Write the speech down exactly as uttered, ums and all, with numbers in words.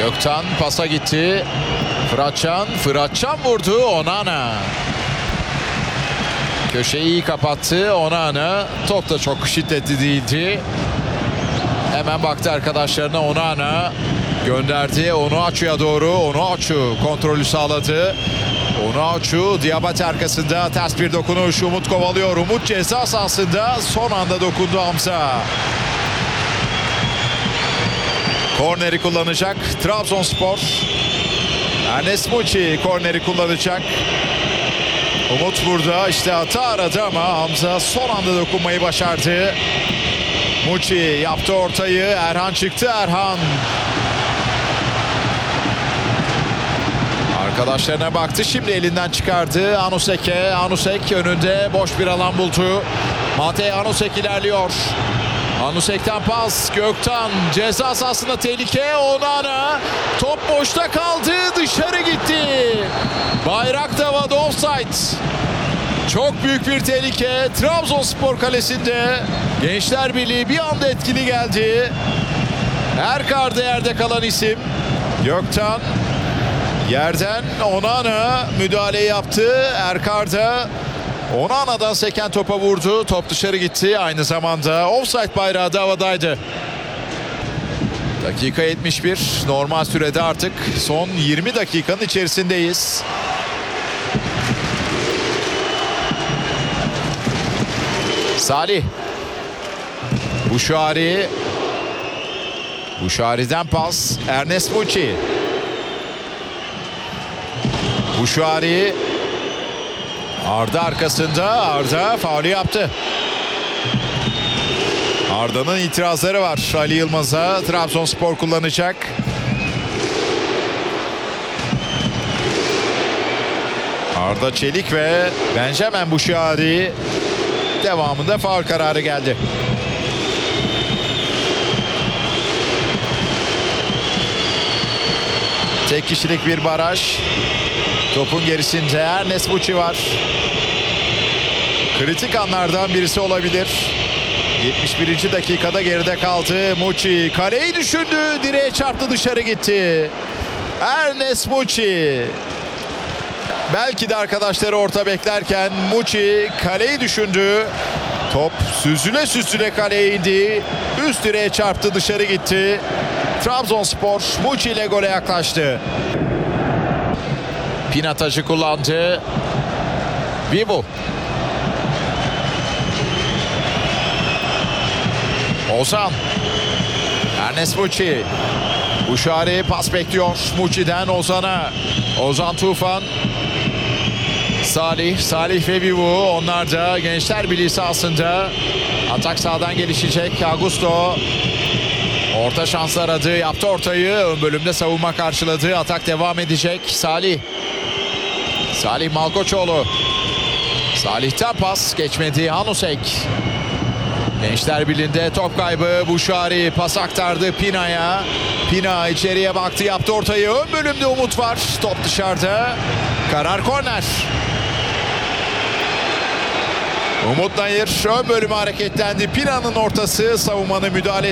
Gökten pasa gitti. Fıratcan, Fıratcan vurdu. Onana. Köşeyi iyi kapattı Onana. Top da çok şiddetli değildi. Hemen baktı arkadaşlarına, Onana gönderdi. Onuachu'ya doğru. Onuachu kontrolü sağladı. Onuachu Diabate arkasında, ters bir dokunuş. Umut kovalıyor. Umut ceza sahasında son anda dokundu Hamza. Korneri kullanacak Trabzonspor. Ernest Muçi korneri kullanacak. Umut burada işte hata aradı ama Hamza son anda dokunmayı başardı. Muçi yaptı ortayı. Erhan çıktı. Erhan. Arkadaşlarına baktı. Şimdi elinden çıkardı. Anuseke. Anusek önünde boş bir alan buldu. Matej Anusek ilerliyor. Anusek'ten pas. Gökten ceza sahasında tehlike. Onana. Top boşta kaldı. Dışarı gitti. Bayrak da havada, offside. Çok büyük bir tehlike. Trabzonspor kalesinde. Gençler Birliği bir anda etkili geldi. Erkar'da yerde kalan isim. Gökten yerden Onana müdahale yaptı. Erkar'da Onana'dan seken topa vurdu. Top dışarı gitti. Aynı zamanda offside bayrağı da havadaydı. Dakika yetmiş bir. Normal sürede artık son yirmi dakikanın içerisindeyiz. Salih. Buşari. Buşari'den pas. Ernest Muçi. Buşari. Arda arkasında. Arda faulü yaptı. Arda'nın itirazları var. Ali Yılmaz'a Trabzonspor kullanacak. Arda Çelik ve Benjamin Buşari. Devamında faul kararı geldi. Tek kişilik bir baraj. Topun gerisinde Ernest Muçi var. Kritik anlardan birisi olabilir. yetmiş birinci dakikada geride kaldı. Muçi kaleyi düşündü. Direğe çarptı, dışarı gitti. Ernest Muçi. Belki de arkadaşları orta beklerken Muçi kaleyi düşündü. Top süzüle süzüle kaleye indi. Üst direğe çarptı, dışarı gitti. Trabzonspor Muçi ile gole yaklaştı. Pinatacı kullandı. Vivo. Ozan. Ernest Muçi. Buşari pas bekliyor. Muçi'den Ozan'a. Ozan Tufan. Salih. Salih ve Vivo. Onlar da Gençler Birliği sahasında. Atak sağdan gelişecek. Augusto. Orta şans aradı. Yaptı ortayı. Ön bölümde savunma karşıladı. Atak devam edecek. Salih. Salih Malkoçoğlu. Salih'ten pas geçmedi. Hanusek. Gençler Birliği'nde top kaybı. Buşari pas aktardı Pina'ya. Pina içeriye baktı, yaptı ortayı. Ön bölümde Umut var. Top dışarıda. Karar korner. Umut Nayır ön bölüme hareketlendi. Pina'nın ortası, savunmanın müdahale